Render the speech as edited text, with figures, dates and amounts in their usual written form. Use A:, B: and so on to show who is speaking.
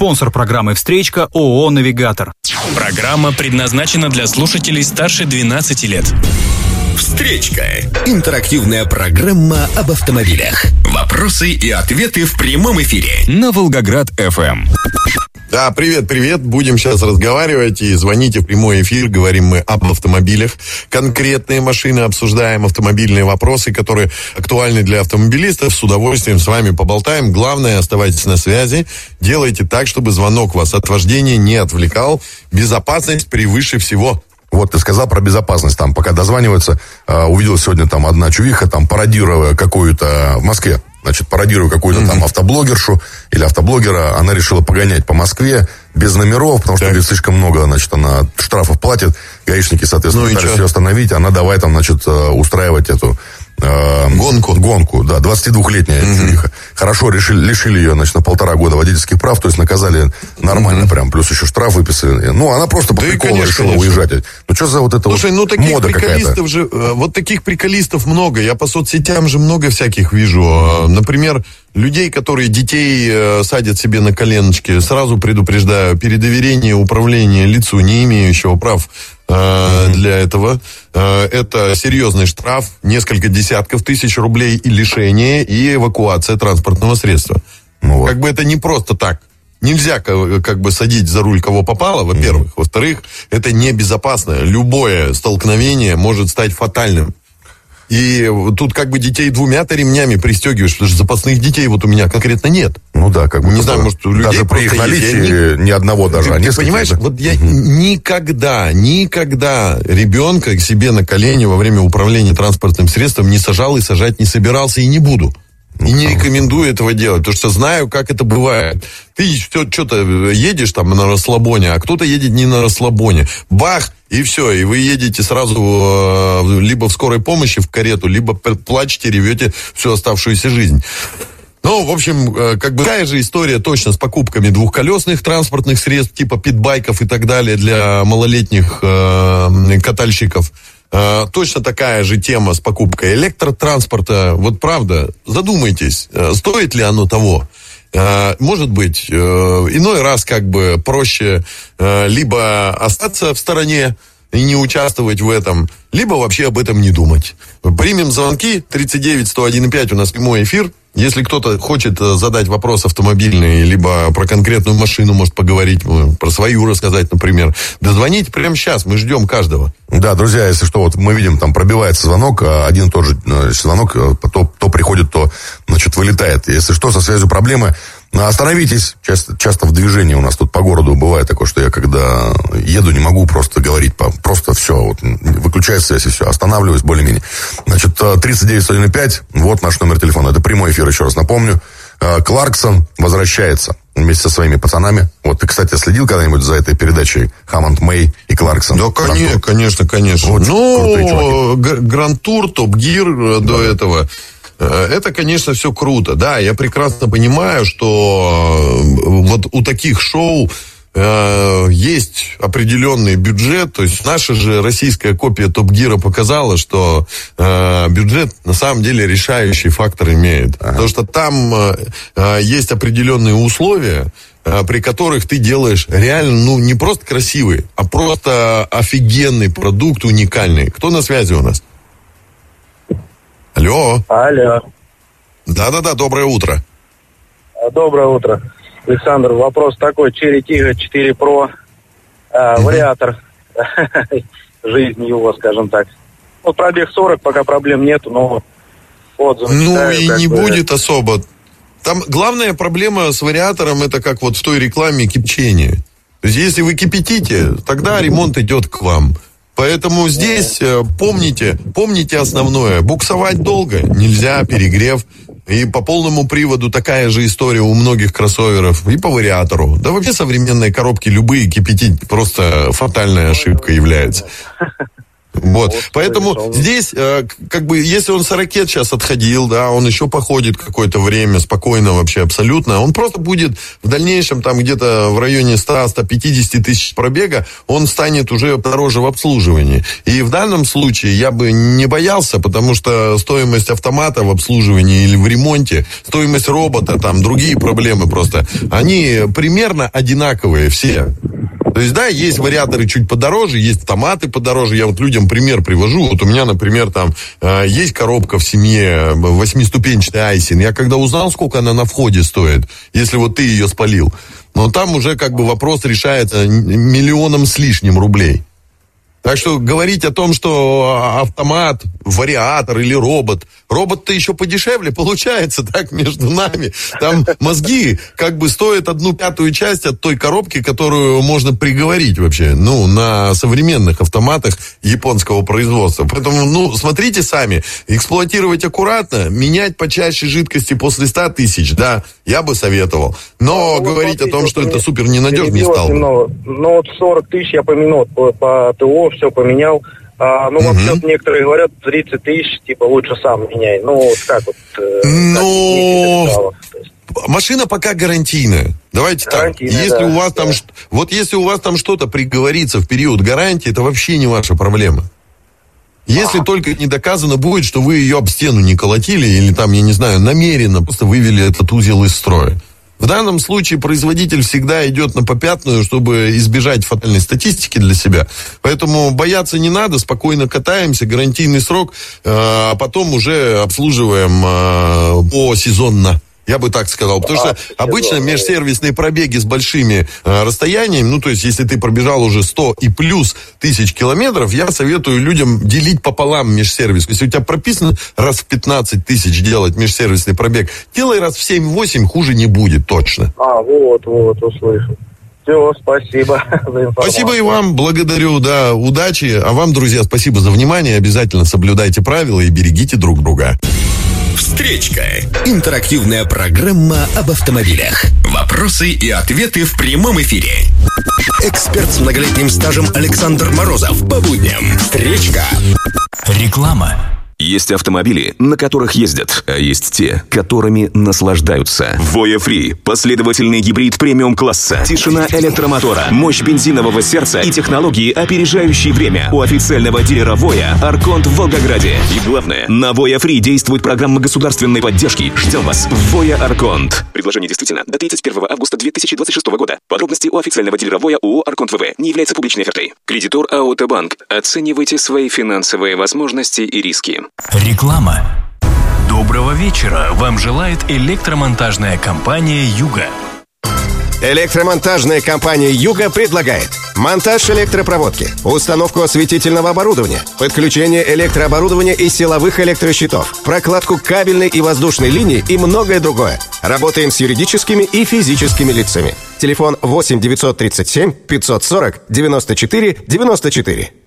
A: Спонсор программы «Встречка» ООО «Навигатор».
B: Программа предназначена для слушателей старше 12 лет.
C: «Встречка» – интерактивная программа об автомобилях. Вопросы и ответы в прямом эфире на Волгоград-ФМ.
D: Да, привет. Будем сейчас разговаривать и звоните в прямой эфир. Говорим мы об автомобилях. Конкретные машины обсуждаем, автомобильные вопросы, которые актуальны для автомобилистов. С удовольствием с вами поболтаем. Главное, оставайтесь на связи. Делайте так, чтобы звонок вас от вождения не отвлекал. Безопасность превыше всего.
E: Вот ты сказал про безопасность, там, пока дозваниваются, увидел сегодня там одна чувиха, там, пародируя какую-то в Москве, значит, пародируя какую-то там автоблогершу или автоблогера, она решила погонять по Москве без номеров, потому что, говорит, слишком много, значит, она штрафов платит, гаишники, соответственно, пытались ее остановить, она давай там, значит, устраивать эту гонку, да, 22-летняя чувиха. Хорошо, лишили ее, значит, на 1,5 года водительских прав, то есть наказали нормально прям, плюс еще штраф выписали. Ну, она просто по приколу решила уезжать. Ну, что за вот это
D: таких
E: мода
D: приколистов
E: какая-то?
D: же, вот таких приколистов много. Я по соцсетям же много всяких вижу. Например, людей, которые детей садят себе на коленочки, сразу предупреждаю, передоверение управления лицу, не имеющего прав для этого. Это серьезный штраф, несколько десятков тысяч рублей и лишение, и эвакуация транспортного средства.
E: Ну, вот.
D: Как бы это не просто так. Нельзя как бы садить за руль кого попало, во-первых. Во-вторых, это небезопасно. Любое столкновение может стать фатальным. И тут как бы детей 2-то ремнями пристегиваешь, потому что запасных детей вот у меня конкретно нет.
E: Ну да, как бы.
D: Не знаю, может, у людей
E: даже при их наличии ни одного даже, а несколько.
D: Понимаешь, вот я никогда ребенка к себе на колени во время управления транспортным средством не сажал и сажать не собирался и не буду. И не рекомендую этого делать, потому что знаю, как это бывает. Ты что-то едешь там на расслабоне, а кто-то едет не на расслабоне. Бах, и все, и вы едете сразу либо в скорой помощи в карету, либо плачете, ревете всю оставшуюся жизнь. Ну, в общем, как бы такая же история точно с покупками двухколесных транспортных средств, типа питбайков и так далее для малолетних катальщиков. Точно такая же тема с покупкой электротранспорта. Вот правда, задумайтесь, стоит ли оно того. Может быть, иной раз как бы проще либо остаться в стороне и не участвовать в этом, либо вообще об этом не думать. Примем звонки. 39-101-5 у нас прямой эфир. Если кто-то хочет задать вопрос автомобильный, либо про конкретную машину может поговорить, про свою рассказать, например, дозвоните прямо сейчас, мы ждем каждого.
E: Да, друзья, если что, вот мы видим, там пробивается звонок, один и тот же звонок, то приходит, то, значит, вылетает. Если что, со связью проблемы, остановитесь, часто в движении у нас тут по городу бывает такое, что я когда еду, не могу просто говорить, просто все, вот, выключаю связь и все, останавливаюсь более-менее. Значит, 39-101-5, вот наш номер телефона, это прямой эфир, еще раз напомню. Кларксон возвращается вместе со своими пацанами. Вот ты, кстати, следил когда-нибудь за этой передачей Hammond, May и Кларксон?
D: Да, конечно. Вот, ну, Гранд Тур, Топ Гир до этого. Это, конечно, все круто. Да, я прекрасно понимаю, что вот у таких шоу есть определенный бюджет. То есть наша же российская копия Топ Гира показала, что бюджет на самом деле решающий фактор имеет. Потому что там есть определенные условия, при которых ты делаешь реально, не просто красивый, а просто офигенный продукт, уникальный. Кто на связи у нас? Алло. Да, доброе утро.
F: Доброе утро. Александр, вопрос такой. Cherry Tiggo 4 Pro, вариатор жизни его, скажем так. Ну, пробег 40, пока проблем нету, но отзывы читаю,
D: и не будет особо. Там главная проблема с вариатором, это как вот в той рекламе кипячение. То есть, если вы кипятите, тогда ремонт идет к вам. Поэтому здесь помните основное. Буксовать долго нельзя, перегрев. И по полному приводу такая же история у многих кроссоверов. И по вариатору. Да вообще современные коробки любые кипятить просто фатальная ошибка является. Вот. Поэтому здесь, как бы, если он с ракет сейчас отходил, да, он еще походит какое-то время, спокойно вообще, абсолютно, он просто будет в дальнейшем там где-то в районе 100-150 тысяч пробега, он станет уже дороже в обслуживании. И в данном случае я бы не боялся, потому что стоимость автомата в обслуживании или в ремонте, стоимость робота, там, другие проблемы просто, они примерно одинаковые все. То есть, да, есть вариаторы чуть подороже, есть автоматы подороже. Я вот людям пример привожу. Вот у меня, например, там есть коробка в семье 8-ступенчатый Айсин. Я когда узнал, сколько она на входе стоит, если вот ты ее спалил, но там уже как бы вопрос решается 1 миллионом с лишним рублей. Так что говорить о том, что автомат, вариатор или робот, робот-то еще подешевле получается, так, между нами. Там мозги как бы стоят 1/5 часть от той коробки, которую можно приговорить вообще, ну, на современных автоматах японского производства. Поэтому, ну, смотрите сами, эксплуатировать аккуратно, менять почаще жидкости после 100 тысяч, да, я бы советовал. Но говорить о том, что это супер ненадежно, не стал бы.
F: Ну, вот 40 тысяч я поменял по ТО, все поменял. Вообще некоторые говорят, 30 тысяч, типа, лучше сам меняй. Ну, вот как вот...
D: Машина пока гарантийная. Давайте гарантийная, так. Если, да, у вас там, вот если у вас там что-то приговорится в период гарантии, это вообще не ваша проблема. Если только не доказано будет, что вы ее об стену не колотили, или там, я не знаю, намеренно просто вывели этот узел из строя. В данном случае производитель всегда идет на попятную, чтобы избежать фатальной статистики для себя. Поэтому бояться не надо, спокойно катаемся, гарантийный срок, а потом уже обслуживаем посезонно. Я бы так сказал, потому что обычно межсервисные пробеги с большими расстояниями, ну, то есть, если ты пробежал уже 100 и плюс тысяч километров, я советую людям делить пополам межсервис. Если у тебя прописано раз в 15 тысяч делать межсервисный пробег, делай раз в 7-8, хуже не будет, точно.
F: Вот, услышал. Все, спасибо за информацию.
D: Спасибо и вам, благодарю, да, удачи. А вам, друзья, спасибо за внимание, обязательно соблюдайте правила и берегите друг друга.
C: Встречка. Интерактивная программа об автомобилях. Вопросы и ответы в прямом эфире. Эксперт с многолетним стажем Александр Морозов. По будням. Встречка.
B: Реклама.
G: Есть автомобили, на которых ездят, а есть те, которыми наслаждаются. Voya Free – последовательный гибрид премиум-класса. Тишина электромотора, мощь бензинового сердца и технологии, опережающие время. У официального дилера Voya Арконт в Волгограде. И главное, на Voya Free действует программа государственной поддержки. Ждем вас в Voya Арконт. Предложение действительно до 31 августа 2026 года. Подробности у официального дилера Voya ООО Арконт ВВ. Не является публичной офертой. Кредитор АО «Т-Банк». Оценивайте свои финансовые возможности и риски.
B: Реклама. Доброго вечера. Вам желает электромонтажная компания «Юга».
H: Электромонтажная компания «Юга» предлагает монтаж электропроводки, установку осветительного оборудования, подключение электрооборудования и силовых электрощитов, прокладку кабельной и воздушной линии и многое другое. Работаем с юридическими и физическими лицами. Телефон 8 937 540 94 94.